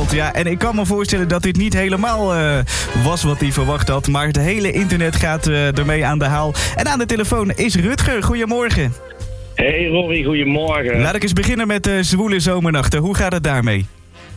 gebeld. Ja, en ik kan me voorstellen dat dit niet helemaal was wat hij verwacht had. Maar het hele internet gaat ermee aan de haal. En aan de telefoon is Rutger. Goedemorgen. Hey Rory, goedemorgen. Laat ik eens beginnen met de zwoele zomernachten. Hoe gaat het daarmee?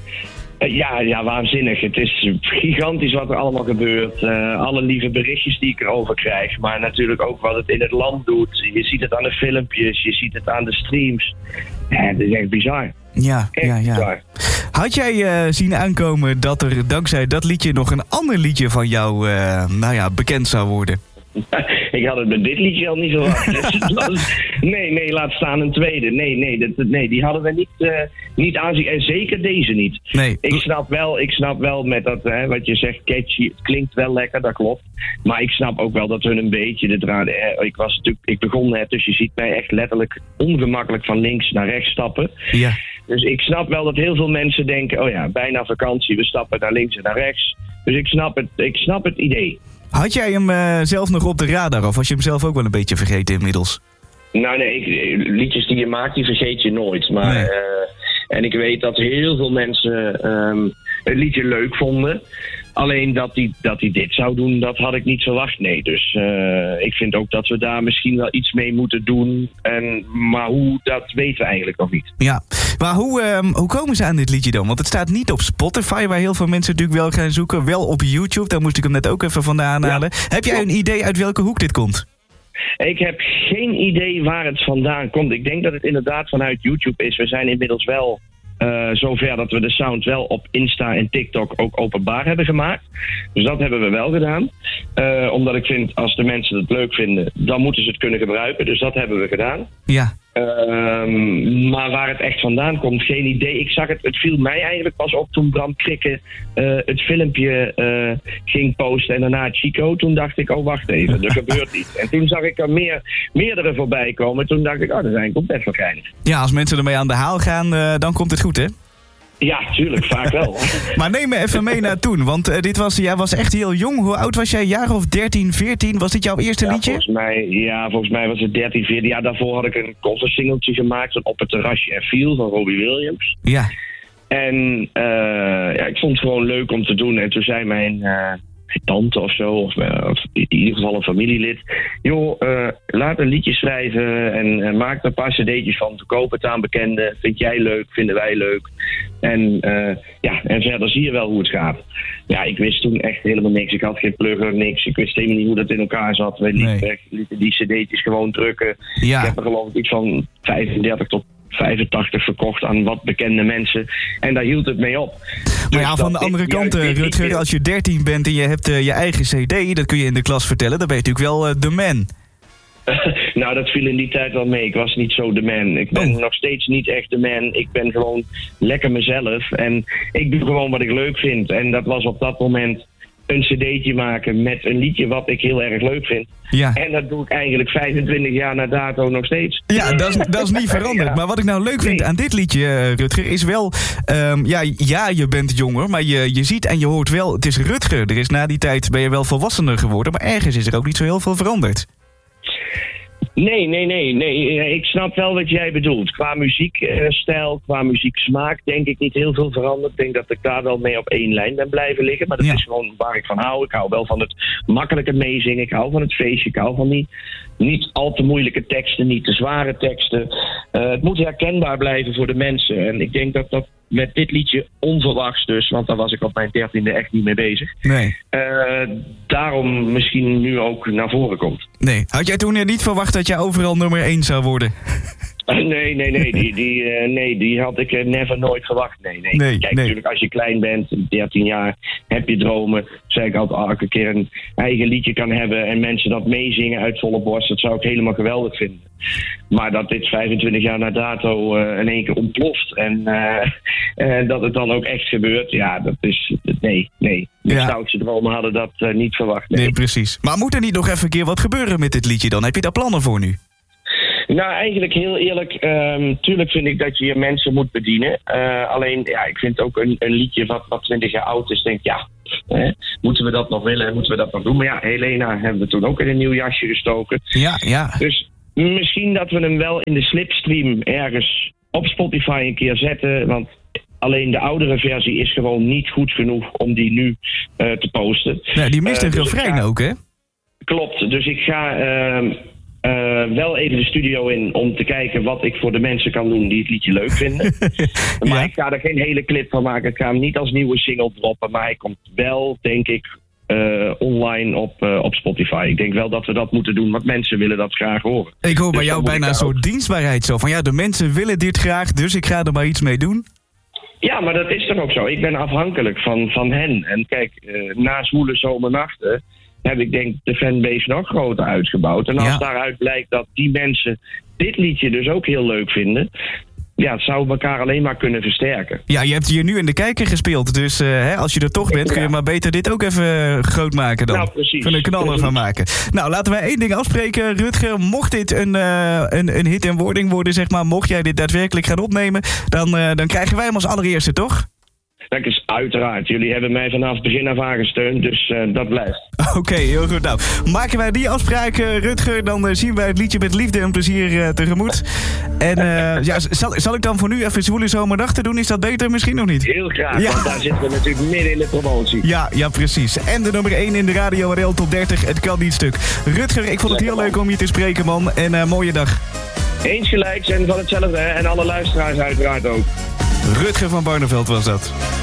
Ja, waanzinnig. Het is gigantisch wat er allemaal gebeurt. Alle lieve berichtjes die ik erover krijg. Maar natuurlijk ook wat het in het land doet. Je ziet het aan de filmpjes, je ziet het aan de streams. Ja, het is echt bizar. Ja. Bizar. Had jij zien aankomen dat er dankzij dat liedje nog een ander liedje van jou bekend zou worden? Ik had het met dit liedje al niet verwacht. Nee, laat staan een tweede. Nee, die hadden we niet aanzien. En zeker deze niet. Nee. Ik snap wel met dat, wat je zegt, catchy. Het klinkt wel lekker, dat klopt. Maar ik snap ook wel dat hun een beetje de draad... Ik begon net, dus je ziet mij echt letterlijk ongemakkelijk van links naar rechts stappen. Ja. Dus ik snap wel dat heel veel mensen denken, oh ja, bijna vakantie, we stappen naar links en naar rechts. Dus ik snap het idee. Had jij hem zelf nog op de radar of was je hem zelf ook wel een beetje vergeten inmiddels? Nou nee, liedjes die je maakt, die vergeet je nooit. Maar, nee. En ik weet dat heel veel mensen het liedje leuk vonden. Alleen dat hij dit zou doen, dat had ik niet verwacht. Nee, dus ik vind ook dat we daar misschien wel iets mee moeten doen. Maar hoe, dat weten we eigenlijk nog niet. Ja, maar hoe komen ze aan dit liedje dan? Want het staat niet op Spotify, waar heel veel mensen natuurlijk wel gaan zoeken. Wel op YouTube, daar moest ik hem net ook even vandaan halen. Ja. Heb jij een idee uit welke hoek dit komt? Ik heb geen idee waar het vandaan komt. Ik denk dat het inderdaad vanuit YouTube is. We zijn inmiddels wel zover dat we de sound wel op Insta en TikTok ook openbaar hebben gemaakt. Dus dat hebben we wel gedaan. Omdat ik vind, als de mensen het leuk vinden, dan moeten ze het kunnen gebruiken. Dus dat hebben we gedaan. Ja. Maar waar het echt vandaan komt, geen idee. Ik zag het viel mij eigenlijk pas op toen Bram Krikke het filmpje ging posten en daarna Chico. Toen dacht ik, oh wacht even, er gebeurt iets. En toen zag ik er meerdere voorbij komen. Toen dacht ik, dat is eigenlijk best wel geinig. Ja, als mensen ermee aan de haal gaan, dan komt het goed, hè? Ja, tuurlijk, vaak wel. Maar neem me even mee naar toen, want jij was echt heel jong. Hoe oud was jij? Een jaar of 13, 14? Was dit jouw eerste liedje? Volgens mij was het 13, 14. Ja, daarvoor had ik een coversingeltje gemaakt, Op het terrasje en viel van Robbie Williams. Ja. En ik vond het gewoon leuk om te doen. En toen zei mijn tante of zo, of in ieder geval een familielid, joh, laat een liedje schrijven en maak er een paar cd'tjes van, verkoop het aan bekenden. Vind jij leuk, vinden wij leuk. En verder zie je wel hoe het gaat. Ja, ik wist toen echt helemaal niks. Ik had geen plugger, niks. Ik wist helemaal niet hoe dat in elkaar zat. We lieten die cd'tjes gewoon drukken. Ja. Ik heb er geloof ik iets van 35 tot 85 verkocht aan wat bekende mensen. En daar hield het mee op. Maar ja, van de andere kant, Rutger, als je 13 bent en je hebt je eigen cd, dat kun je in de klas vertellen, dan ben je natuurlijk wel de man. Nou, dat viel in die tijd wel mee. Ik was niet zo de man. Ik ben nog steeds niet echt de man. Ik ben gewoon lekker mezelf. En ik doe gewoon wat ik leuk vind. En dat was op dat moment een cd'tje maken met een liedje wat ik heel erg leuk vind. Ja. En dat doe ik eigenlijk 25 jaar na dato nog steeds. Ja, dat is niet veranderd. Ja. Maar wat ik nou leuk vind aan dit liedje, Rutger, is wel... je bent jonger, maar je ziet en je hoort wel... Het is Rutger. Er is na die tijd ben je wel volwassener geworden, maar ergens is er ook niet zo heel veel veranderd. Nee. Ik snap wel wat jij bedoelt. Qua muziekstijl, qua muzieksmaak denk ik niet heel veel veranderd. Ik denk dat ik daar wel mee op één lijn ben blijven liggen. Maar dat is gewoon waar ik van hou. Ik hou wel van het makkelijke meezingen. Ik hou van het feestje. Ik hou van niet al te moeilijke teksten, niet te zware teksten. Het moet herkenbaar blijven voor de mensen. En ik denk dat met dit liedje onverwachts dus, want daar was ik op mijn 13e echt niet mee bezig. Nee. Daarom misschien nu ook naar voren komt. Nee. Had jij toen niet verwacht dat jij overal nummer 1 zou worden? Nee. Die had ik nooit verwacht. Nee. Kijk, natuurlijk als je klein bent, 13 jaar, heb je dromen. Zeg ik altijd, elke keer een eigen liedje kan hebben en mensen dat meezingen uit volle borst, dat zou ik helemaal geweldig vinden. Maar dat dit 25 jaar na dato in één keer ontploft en dat het dan ook echt gebeurt, ja, dat is... Nee. De stoutste dromen hadden dat niet verwacht. Nee, precies. Maar moet er niet nog even een keer wat gebeuren met dit liedje dan? Heb je daar plannen voor nu? Nou, eigenlijk heel eerlijk, tuurlijk vind ik dat je mensen moet bedienen. Alleen, ik vind ook een liedje wat 20 jaar oud is, denk moeten we dat nog willen en moeten we dat nog doen? Maar ja, Helena hebben we toen ook in een nieuw jasje gestoken. Ja. Dus misschien dat we hem wel in de slipstream ergens op Spotify een keer zetten, want Alleen de oudere versie is gewoon niet goed genoeg om die nu te posten. Ja, die mist een refrein ook, hè? Klopt, dus ik ga wel even de studio in om te kijken wat ik voor de mensen kan doen die het liedje leuk vinden. Maar ik ga er geen hele clip van maken. Ik ga hem niet als nieuwe single droppen, maar hij komt wel, denk ik, online op Spotify. Ik denk wel dat we dat moeten doen, want mensen willen dat graag horen. Ik hoor bij jou bijna een soort dienstbaarheid zo. Van ja, de mensen willen dit graag, dus ik ga er maar iets mee doen. Ja, maar dat is toch ook zo. Ik ben afhankelijk van hen. En kijk, na Zwoele Zomernachten heb ik denk de fanbase nog groter uitgebouwd. En als daaruit blijkt dat die mensen dit liedje dus ook heel leuk vinden, ja, het zou elkaar alleen maar kunnen versterken. Ja, je hebt hier nu in de kijker gespeeld. Dus als je er toch bent, kun je maar beter dit ook even groot maken dan. Nou, precies. Van een knaller van maken. Nou, laten wij één ding afspreken. Rutger, mocht dit een hit en wording worden, zeg maar, mocht jij dit daadwerkelijk gaan opnemen, dan krijgen wij hem als allereerste, toch? Dat is uiteraard. Jullie hebben mij vanaf het begin af aan gesteund, dus dat blijft. Oké, heel goed. Nou, maken wij die afspraak, Rutger, dan zien wij het liedje met liefde en plezier tegemoet. En zal ik dan voor nu even Zwoele Zomernachten doen? Is dat beter misschien nog niet? Heel graag, want daar zitten we natuurlijk midden in de promotie. Ja, precies. En de nummer 1 in de Radio RL Top 30. Het kan niet stuk. Rutger, ik vond het heel leuk om je te spreken, man. En mooie dag. Eens gelijks en van hetzelfde. En alle luisteraars uiteraard ook. Rutger van Barneveld was dat.